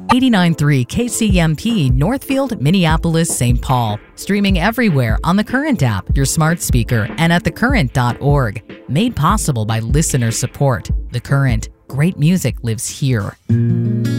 89.3 KCMP, Northfield, Minneapolis, St. Paul. Streaming everywhere on the Current app, your smart speaker, and at thecurrent.org. Made possible by listener support. The Current. Great music lives here.